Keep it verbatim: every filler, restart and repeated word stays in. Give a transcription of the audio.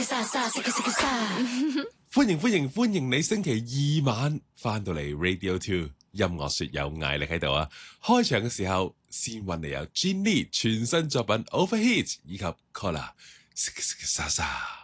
歡迎歡迎歡迎你星期二晚翻到嚟 Radio Two 音樂說有艾力喺度啊！開場嘅時候先揾你有 Gin Lee 全新作品 Overheat 以及 Collar 沙沙。